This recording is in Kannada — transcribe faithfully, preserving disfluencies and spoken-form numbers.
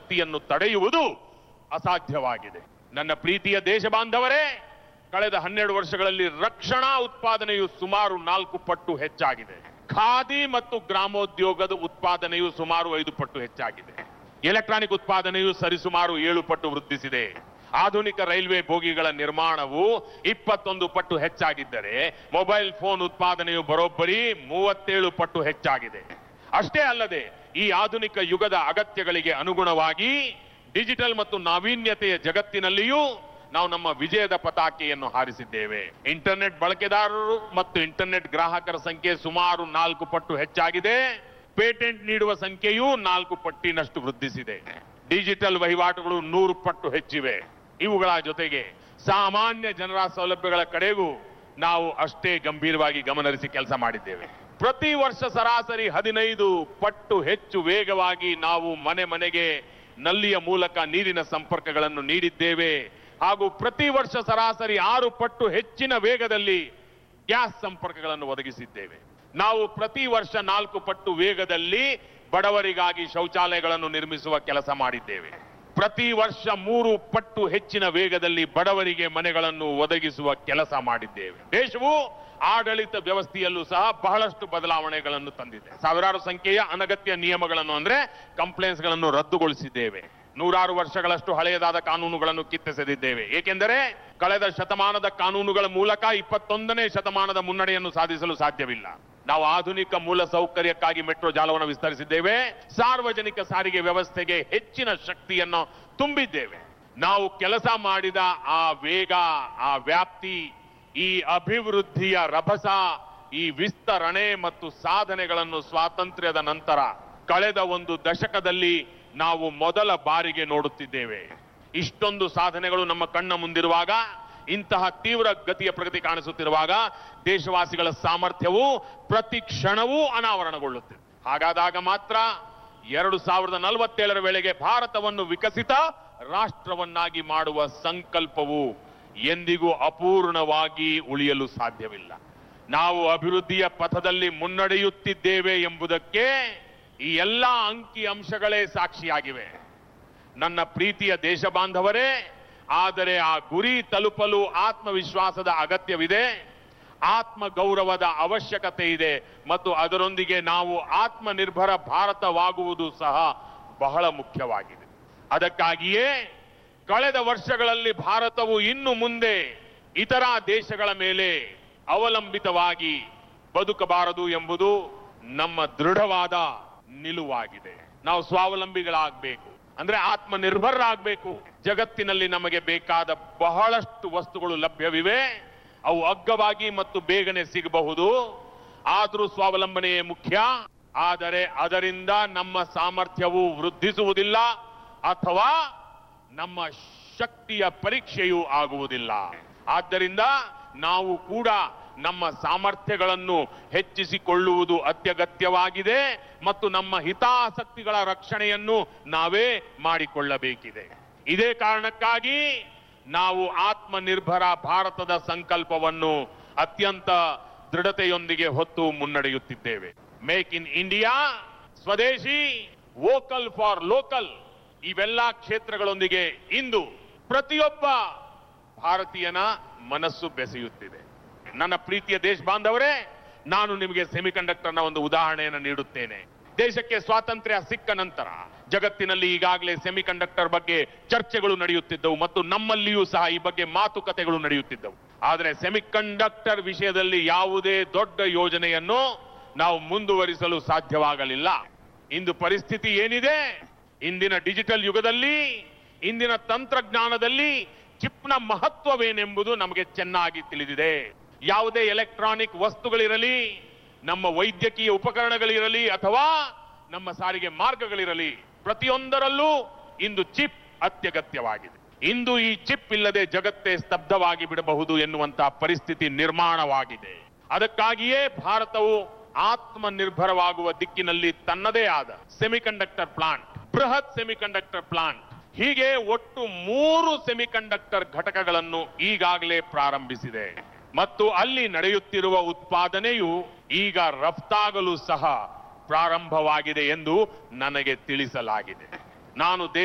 ಶಕ್ತಿಯನ್ನು ತಡೆಯುವುದು ಅಸಾಧ್ಯವಾಗಿದೆ. ನನ್ನ ಪ್ರೀತಿಯ ದೇಶ ಬಾಂಧವರೇ, ಕಳೆದ ಹನ್ನೆರಡು ವರ್ಷಗಳಲ್ಲಿ ರಕ್ಷಣಾ ಉತ್ಪಾದನೆಯು ಸುಮಾರು ನಾಲ್ಕು ಪಟ್ಟು ಹೆಚ್ಚಾಗಿದೆ. ಖಾದಿ ಮತ್ತು ಗ್ರಾಮೋದ್ಯೋಗದ ಉತ್ಪಾದನೆಯು ಸುಮಾರು ಐದು ಪಟ್ಟು ಹೆಚ್ಚಾಗಿದೆ. ಎಲೆಕ್ಟ್ರಾನಿಕ್ ಉತ್ಪಾದನೆಯು ಸರಿಸುಮಾರು ಏಳು ಪಟ್ಟು ವೃದ್ಧಿಸಿದೆ. ಆಧುನಿಕ ರೈಲ್ವೆ ಬೋಗಿಗಳ ನಿರ್ಮಾಣವು ಇಪ್ಪತ್ತೊಂದು ಪಟ್ಟು ಹೆಚ್ಚಾಗಿದ್ದರೆ ಮೊಬೈಲ್ ಫೋನ್ ಉತ್ಪಾದನೆಯು ಬರೋಬ್ಬರಿ ಮೂವತ್ತೇಳು ಪಟ್ಟು ಹೆಚ್ಚಾಗಿದೆ. ಅಷ್ಟೇ ಅಲ್ಲದೆ ಈ ಆಧುನಿಕ ಯುಗದ ಅಗತ್ಯಗಳಿಗೆ ಅನುಗುಣವಾಗಿ ಡಿಜಿಟಲ್ ಮತ್ತು ನಾವೀನ್ಯತೆಯ ಜಗತ್ತಿನಲ್ಲಿಯೂ ನಾವು ನಮ್ಮ ವಿಜಯದ ಪತಾಕೆಯನ್ನು ಹಾರಿಸಿದ್ದೇವೆ. ಇಂಟರ್ನೆಟ್ ಬಳಕೆದಾರರು ಮತ್ತು ಇಂಟರ್ನೆಟ್ ಗ್ರಾಹಕರ ಸಂಖ್ಯೆ ಸುಮಾರು ನಾಲ್ಕು ಪಟ್ಟು ಹೆಚ್ಚಾಗಿದೆ. ಪೇಟೆಂಟ್ ನೀಡುವ ಸಂಖ್ಯೆಯೂ ನಾಲ್ಕು ಪಟ್ಟಿನಷ್ಟು ವೃದ್ಧಿಸಿದೆ. ಡಿಜಿಟಲ್ ವಹಿವಾಟುಗಳು ನೂರು ಪಟ್ಟು ಹೆಚ್ಚಿವೆ. ಇವುಗಳ ಜೊತೆಗೆ ಸಾಮಾನ್ಯ ಜನರ ಸೌಲಭ್ಯಗಳ ಕಡೆಗೂ ನಾವು ಅಷ್ಟೇ ಗಂಭೀರವಾಗಿ ಗಮನಹರಿಸಿ ಕೆಲಸ ಮಾಡಿದ್ದೇವೆ. ಪ್ರತಿ ವರ್ಷ ಸರಾಸರಿ ಹದಿನೈದು ಪಟ್ಟು ಹೆಚ್ಚು ವೇಗವಾಗಿ ನಾವು ಮನೆ ಮನೆಗೆ ನಲ್ಲಿಯ ಮೂಲಕ ನೀರಿನ ಸಂಪರ್ಕಗಳನ್ನು ನೀಡಿದ್ದೇವೆ. ಹಾಗೂ ಪ್ರತಿ ವರ್ಷ ಸರಾಸರಿ ಆರು ಪಟ್ಟು ಹೆಚ್ಚಿನ ವೇಗದಲ್ಲಿ ಗ್ಯಾಸ್ ಸಂಪರ್ಕಗಳನ್ನು ಒದಗಿಸಿದ್ದೇವೆ. ನಾವು ಪ್ರತಿ ವರ್ಷ ನಾಲ್ಕು ಪಟ್ಟು ವೇಗದಲ್ಲಿ ಬಡವರಿಗಾಗಿ ಶೌಚಾಲಯಗಳನ್ನು ನಿರ್ಮಿಸುವ ಕೆಲಸ ಮಾಡಿದ್ದೇವೆ. ಪ್ರತಿ ವರ್ಷ ಮೂರು ಪಟ್ಟು ಹೆಚ್ಚಿನ ವೇಗದಲ್ಲಿ ಬಡವರಿಗೆ ಮನೆಗಳನ್ನು ಒದಗಿಸುವ ಕೆಲಸ ಮಾಡಿದ್ದೇವೆ. ದೇಶವು ಆಡಳಿತ ವ್ಯವಸ್ಥೆಯಲ್ಲೂ ಸಹ ಬಹಳಷ್ಟು ಬದಲಾವಣೆಗಳನ್ನು ತಂದಿದೆ. ಸಾವಿರಾರು ಸಂಖ್ಯೆಯ ಅನಗತ್ಯ ನಿಯಮಗಳನ್ನು ಅಂದ್ರೆ ಕಂಪ್ಲೇಂಟ್ಸ್ ಗಳನ್ನು ರದ್ದುಗೊಳಿಸಿದ್ದೇವೆ. ನೂರಾರು ವರ್ಷಗಳಷ್ಟು ಹಳೆಯದಾದ ಕಾನೂನುಗಳನ್ನು ಕಿತ್ತೆಸೆದಿದ್ದೇವೆ. ಏಕೆಂದರೆ ಕಳೆದ ಶತಮಾನದ ಕಾನೂನುಗಳ ಮೂಲಕ ಇಪ್ಪತ್ತೊಂದನೇ ಶತಮಾನದ ಮುನ್ನಡೆಯನ್ನು ಸಾಧಿಸಲು ಸಾಧ್ಯವಿಲ್ಲ. ನಾವು ಆಧುನಿಕ ಮೂಲ ಸೌಕರ್ಯಕ್ಕಾಗಿ ಮೆಟ್ರೋ ಜಾಲವನ್ನು ವಿಸ್ತರಿಸಿದ್ದೇವೆ. ಸಾರ್ವಜನಿಕ ಸಾರಿಗೆ ವ್ಯವಸ್ಥೆಗೆ ಹೆಚ್ಚಿನ ಶಕ್ತಿಯನ್ನು ತುಂಬಿದ್ದೇವೆ. ನಾವು ಕೆಲಸ ಮಾಡಿದ ಆ ವೇಗ, ಆ ವ್ಯಾಪ್ತಿ, ಈ ಅಭಿವೃದ್ಧಿಯ ರಭಸ, ಈ ವಿಸ್ತರಣೆ ಮತ್ತು ಸಾಧನೆಗಳನ್ನು ಸ್ವಾತಂತ್ರ್ಯದ ನಂತರ ಕಳೆದ ಒಂದು ದಶಕದಲ್ಲಿ ನಾವು ಮೊದಲ ಬಾರಿಗೆ ನೋಡುತ್ತಿದ್ದೇವೆ. ಇಷ್ಟೊಂದು ಸಾಧನೆಗಳು ನಮ್ಮ ಕಣ್ಣ ಮುಂದಿರುವಾಗ, ಇಂತಹ ತೀವ್ರ ಗತಿಯ ಪ್ರಗತಿ ಕಾಣಿಸುತ್ತಿರುವಾಗ ದೇಶವಾಸಿಗಳ ಸಾಮರ್ಥ್ಯವು ಪ್ರತಿ ಕ್ಷಣವೂ ಅನಾವರಣಗೊಳ್ಳುತ್ತಿದೆ. ಹಾಗಾದಾಗ ಮಾತ್ರ ಎರಡು ಸಾವಿರದ ನಲವತ್ತೇಳರ ವೇಳೆಗೆ ಭಾರತವನ್ನು ವಿಕಸಿತ ರಾಷ್ಟ್ರವನ್ನಾಗಿ ಮಾಡುವ ಸಂಕಲ್ಪವು ಎಂದಿಗೂ ಅಪೂರ್ಣವಾಗಿ ಉಳಿಯಲು ಸಾಧ್ಯವಿಲ್ಲ. ನಾವು ಅಭಿವೃದ್ಧಿಯ ಪಥದಲ್ಲಿ ಮುನ್ನಡೆಯುತ್ತಿದ್ದೇವೆ ಎಂಬುದಕ್ಕೆ ಈ ಎಲ್ಲ ಅಂಕಿ ಅಂಶಗಳೇ ಸಾಕ್ಷಿಯಾಗಿವೆ. ನನ್ನ ಪ್ರೀತಿಯ ದೇಶ ಬಾಂಧವರೇ, ಆದರೆ ಆ ಗುರಿ ತಲುಪಲು ಆತ್ಮವಿಶ್ವಾಸದ ಅಗತ್ಯವಿದೆ, ಆತ್ಮ ಗೌರವದ ಅವಶ್ಯಕತೆ ಇದೆ ಮತ್ತು ಅದರೊಂದಿಗೆ ನಾವು ಆತ್ಮನಿರ್ಭರ ಭಾರತವಾಗುವುದು ಸಹ ಬಹಳ ಮುಖ್ಯವಾಗಿದೆ. ಅದಕ್ಕಾಗಿಯೇ ಕಳೆದ ವರ್ಷಗಳಲ್ಲಿ ಭಾರತವು ಇನ್ನು ಮುಂದೆ ಇತರ ದೇಶಗಳ ಮೇಲೆ ಅವಲಂಬಿತವಾಗಿ ಬದುಕಬಾರದು ಎಂಬುದು ನಮ್ಮ ದೃಢವಾದ ನಿಲುವಾಗಿದೆ. ನಾವು ಸ್ವಾವಲಂಬಿಗಳಾಗಬೇಕು, ಅಂದ್ರೆ ಆತ್ಮನಿರ್ಭರರಾಗಬೇಕು. ಜಗತ್ತಿನಲ್ಲಿ ನಮಗೆ ಬೇಕಾದ ಬಹಳಷ್ಟು ವಸ್ತುಗಳು ಲಭ್ಯವಿವೆ. ಅವು ಅಗ್ಗವಾಗಿ ಮತ್ತು ಬೇಗನೆ ಸಿಗಬಹುದು. ಆದರೂ ಸ್ವಾವಲಂಬನೆಯೇ ಮುಖ್ಯ. ಆದರೆ ಅದರಿಂದ ನಮ್ಮ ಸಾಮರ್ಥ್ಯವು ವೃದ್ಧಿಸುವುದಿಲ್ಲ ಅಥವಾ ನಮ್ಮ ಶಕ್ತಿಯ ಪರೀಕ್ಷೆಯೂ ಆಗುವುದಿಲ್ಲ. ಆದ್ದರಿಂದ ನಾವು ಕೂಡ ನಮ್ಮ ಸಾಮರ್ಥ್ಯಗಳನ್ನು ಹೆಚ್ಚಿಸಿಕೊಳ್ಳುವುದು ಅತ್ಯಗತ್ಯವಾಗಿದೆ ಮತ್ತು ನಮ್ಮ ಹಿತಾಸಕ್ತಿಗಳ ರಕ್ಷಣೆಯನ್ನು ನಾವೇ ಮಾಡಿಕೊಳ್ಳಬೇಕಿದೆ. ಇದೇ ಕಾರಣಕ್ಕಾಗಿ ನಾವು ಆತ್ಮನಿರ್ಭರ ಭಾರತದ ಸಂಕಲ್ಪವನ್ನು ಅತ್ಯಂತ ದೃಢತೆಯೊಂದಿಗೆ ಹೊತ್ತು ಮುನ್ನಡೆಯುತ್ತಿದ್ದೇವೆ. ಮೇಕ್ ಇನ್ ಇಂಡಿಯಾ, ಸ್ವದೇಶಿ, ವೋಕಲ್ ಫಾರ್ ಲೋಕಲ್, ಇವೆಲ್ಲ ಕ್ಷೇತ್ರಗಳೊಂದಿಗೆ ಇಂದು ಪ್ರತಿಯೊಬ್ಬ ಭಾರತೀಯನ ಮನಸ್ಸು ಬೆಸೆಯುತ್ತಿದೆ. ನನ್ನ ಪ್ರೀತಿಯ ದೇಶ ಬಾಂಧವರೇ, ನಾನು ನಿಮಗೆ ಸೆಮಿಕಂಡಕ್ಟರ್ನ ಒಂದು ಉದಾಹರಣೆಯನ್ನು ನೀಡುತ್ತೇನೆ. ದೇಶಕ್ಕೆ ಸ್ವಾತಂತ್ರ್ಯ ಸಿಕ್ಕ ನಂತರ ಜಗತ್ತಿನಲ್ಲಿ ಈಗಾಗಲೇ ಸೆಮಿಕಂಡಕ್ಟರ್ ಬಗ್ಗೆ ಚರ್ಚೆಗಳು ನಡೆಯುತ್ತಿದ್ದವು ಮತ್ತು ನಮ್ಮಲ್ಲಿಯೂ ಸಹ ಈ ಬಗ್ಗೆ ಮಾತುಕತೆಗಳು ನಡೆಯುತ್ತಿದ್ದವು. ಆದರೆ ಸೆಮಿಕಂಡಕ್ಟರ್ ವಿಷಯದಲ್ಲಿ ಯಾವುದೇ ದೊಡ್ಡ ಯೋಜನೆಯನ್ನು ನಾವು ಮುಂದುವರಿಸಲು ಸಾಧ್ಯವಾಗಲಿಲ್ಲ. ಇಂದು ಪರಿಸ್ಥಿತಿ ಏನಿದೆ? ಇಂದಿನ ಡಿಜಿಟಲ್ ಯುಗದಲ್ಲಿ, ಇಂದಿನ ತಂತ್ರಜ್ಞಾನದಲ್ಲಿ ಚಿಪ್ನ ಮಹತ್ವವೇನೆಂಬುದು ನಮಗೆ ಚೆನ್ನಾಗಿ ತಿಳಿದಿದೆ. ಯಾವುದೇ ಎಲೆಕ್ಟ್ರಾನಿಕ್ ವಸ್ತುಗಳಿರಲಿ, ನಮ್ಮ ವೈದ್ಯಕೀಯ ಉಪಕರಣಗಳಿರಲಿ ಅಥವಾ ನಮ್ಮ ಸಾರಿಗೆ ಮಾರ್ಗಗಳಿರಲಿ, ಪ್ರತಿಯೊಂದರಲ್ಲೂ ಇಂದು ಚಿಪ್ ಅತ್ಯಗತ್ಯವಾಗಿದೆ. ಇಂದು ಈ ಚಿಪ್ ಇಲ್ಲದೆ ಜಗತ್ತೇ ಸ್ತಬ್ಧವಾಗಿ ಬಿಡಬಹುದು ಎನ್ನುವಂತಹ ಪರಿಸ್ಥಿತಿ ನಿರ್ಮಾಣವಾಗಿದೆ. ಅದಕ್ಕಾಗಿಯೇ ಭಾರತವು ಆತ್ಮನಿರ್ಭರವಾಗುವ ದಿಕ್ಕಿನಲ್ಲಿ ತನ್ನದೇ ಆದ ಸೆಮಿಕಂಡಕ್ಟರ್ ಪ್ಲಾಂಟ್, ಬೃಹತ್ ಸೆಮಿಕಂಡಕ್ಟರ್ ಪ್ಲಾಂಟ್, ಹೀಗೆ ಒಟ್ಟು ಮೂರು ಸೆಮಿಕಂಡಕ್ಟರ್ ಘಟಕಗಳನ್ನು ಈಗಾಗಲೇ ಪ್ರಾರಂಭಿಸಿದೆ ಮತ್ತು ಅಲ್ಲಿ ನಡೆಯುತ್ತಿರುವ ಉತ್ಪಾದನೆಯು ಈಗ ರಫ್ತಾಗಲು ಸಹ ಪ್ರಾರಂಭವಾಗಿದೆ ಎಂದು ನನಗೆ ತಿಳಿಸಲಾಗಿದೆ. ನಾನು